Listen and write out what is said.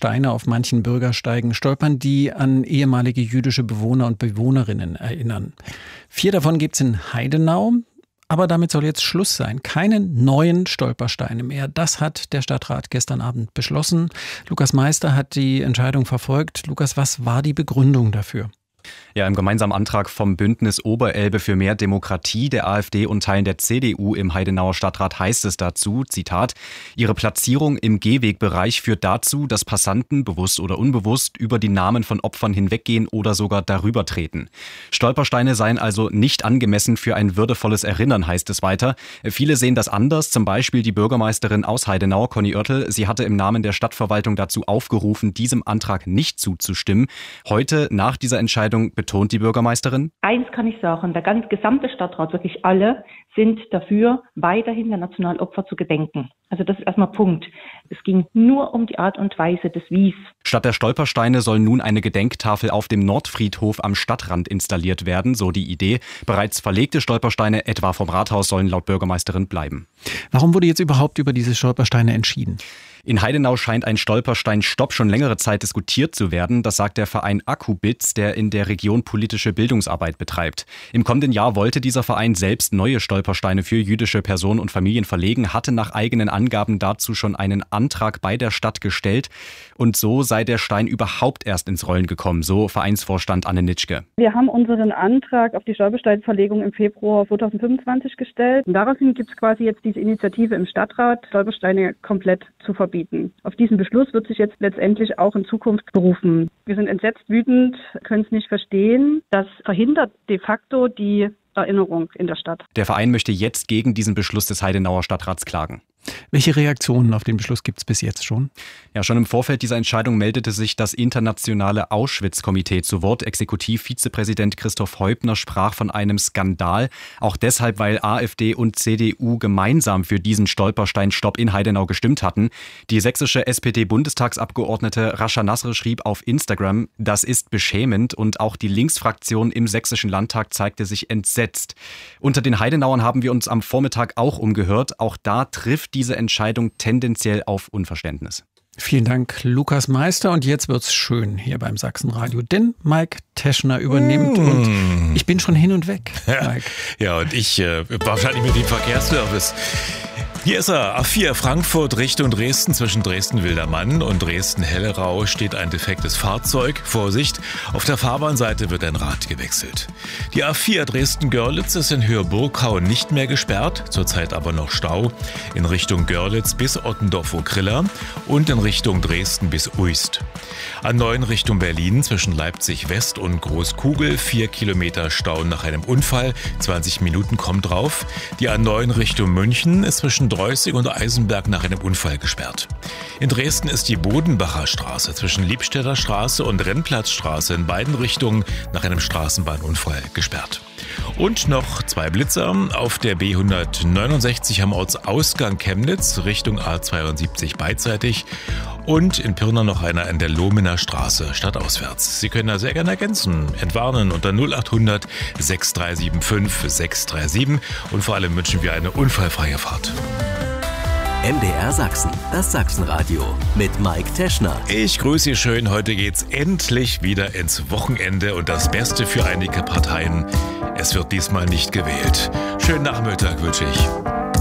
Steine auf manchen Bürgersteigen stolpern, die an ehemalige jüdische Bewohner und Bewohnerinnen erinnern. 4 davon gibt es in Heidenau. Aber damit soll jetzt Schluss sein. Keine neuen Stolpersteine mehr. Das hat der Stadtrat gestern Abend beschlossen. Lukas Meister hat die Entscheidung verfolgt. Lukas, was war die Begründung dafür? Ja, im gemeinsamen Antrag vom Bündnis Oberelbe für mehr Demokratie, der AfD und Teilen der CDU im Heidenauer Stadtrat heißt es dazu, Zitat, ihre Platzierung im Gehwegbereich führt dazu, dass Passanten, bewusst oder unbewusst, über die Namen von Opfern hinweggehen oder sogar darüber treten. Stolpersteine seien also nicht angemessen für ein würdevolles Erinnern, heißt es weiter. Viele sehen das anders, zum Beispiel die Bürgermeisterin aus Heidenau, Conny Oertel. Sie hatte im Namen der Stadtverwaltung dazu aufgerufen, diesem Antrag nicht zuzustimmen. Heute, nach dieser Entscheidung, betont die Bürgermeisterin: Eins kann ich sagen, der gesamte Stadtrat, wirklich alle, sind dafür, weiterhin der nationalen Opfer zu gedenken. Also das ist erstmal Punkt. Es ging nur um die Art und Weise des Wies. Statt der Stolpersteine soll nun eine Gedenktafel auf dem Nordfriedhof am Stadtrand installiert werden, so die Idee. Bereits verlegte Stolpersteine, etwa vom Rathaus, sollen laut Bürgermeisterin bleiben. Warum wurde jetzt überhaupt über diese Stolpersteine entschieden? In Heidenau scheint ein Stolpersteinstopp schon längere Zeit diskutiert zu werden. Das sagt der Verein Akkubitz, der in der Region politische Bildungsarbeit betreibt. Im kommenden Jahr wollte dieser Verein selbst neue Stolpersteine für jüdische Personen und Familien verlegen, hatte nach eigenen Angaben dazu schon einen Antrag bei der Stadt gestellt. Und so sei der Stein überhaupt erst ins Rollen gekommen, so Vereinsvorstand Anne Nitschke. Wir haben unseren Antrag auf die Stolpersteinverlegung im Februar 2025 gestellt. Und daraufhin gibt es quasi jetzt diese Initiative im Stadtrat, Stolpersteine komplett zu verbieten. Auf diesen Beschluss wird sich jetzt letztendlich auch in Zukunft berufen. Wir sind entsetzt, wütend, können es nicht verstehen. Das verhindert de facto die Erinnerung in der Stadt. Der Verein möchte jetzt gegen diesen Beschluss des Heidenauer Stadtrats klagen. Welche Reaktionen auf den Beschluss gibt es bis jetzt schon? Ja, schon im Vorfeld dieser Entscheidung meldete sich das internationale Auschwitz-Komitee zu Wort. Exekutivvizepräsident Christoph Heubner sprach von einem Skandal. Auch deshalb, weil AfD und CDU gemeinsam für diesen Stolpersteinstopp in Heidenau gestimmt hatten. Die sächsische SPD-Bundestagsabgeordnete Rascha Nasr schrieb auf Instagram, das ist beschämend, und auch die Linksfraktion im Sächsischen Landtag zeigte sich entsetzt. Unter den Heidenauern haben wir uns am Vormittag auch umgehört. Auch da trifft diese Entscheidung tendenziell auf Unverständnis. Vielen Dank, Lukas Meister. Und jetzt wird's schön hier beim Sachsenradio, denn Mike Teschner übernimmt und ich bin schon hin und weg, Mike. Ja, und ich wahrscheinlich mit dem Verkehrsservice. Hier ist er, A4 Frankfurt Richtung Dresden. Zwischen Dresden-Wildermann und Dresden-Hellerau steht ein defektes Fahrzeug. Vorsicht, auf der Fahrbahnseite wird ein Rad gewechselt. Die A4 Dresden-Görlitz ist in Höhe Burgau nicht mehr gesperrt, zurzeit aber noch Stau. In Richtung Görlitz bis Ottendorf-Okrilla und in Richtung Dresden bis Uist. A9 Richtung Berlin zwischen Leipzig West und Großkugel 4 Kilometer Stau nach einem Unfall. 20 Minuten kommt drauf. Die A9 Richtung München ist zwischen Dreußig und Eisenberg nach einem Unfall gesperrt. In Dresden ist die Bodenbacher Straße zwischen Liebstädter Straße und Rennplatzstraße in beiden Richtungen nach einem Straßenbahnunfall gesperrt. Und noch 2 Blitzer auf der B169 am Ortsausgang Chemnitz Richtung A72 beidseitig und in Pirna noch einer an der Lohmener Straße stadtauswärts. Sie können da sehr gerne ergänzen, entwarnen unter 0800 6375 637 und vor allem wünschen wir eine unfallfreie Fahrt. MDR Sachsen, das Sachsenradio mit Mike Teschner. Ich grüße Sie schön, heute geht's endlich wieder ins Wochenende und das Beste für einige Parteien, es wird diesmal nicht gewählt. Schönen Nachmittag wünsche ich.